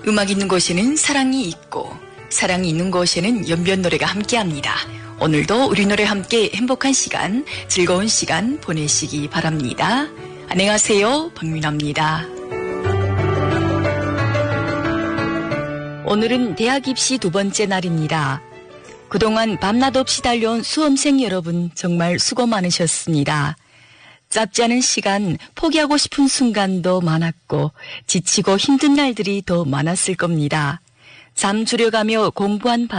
음악 있는 곳에는 사랑이 있고 사랑이 있는 곳에는 연변 노래가 함께합니다. 오늘도 우리 노래 함께 행복한 시간, 즐거운 시간 보내시기 바랍니다. 안녕하세요, 박민아입니다. 오늘은 대학 입시 2번째 날입니다. 그동안 밤낮 없이 달려온 수험생 여러분 정말 수고 많으셨습니다. 짧지 않은 시간 포기하고 싶은 순간도 많았고 지치고 힘든 날들이 더 많았을 겁니다. 잠 줄여가며 공부한 밤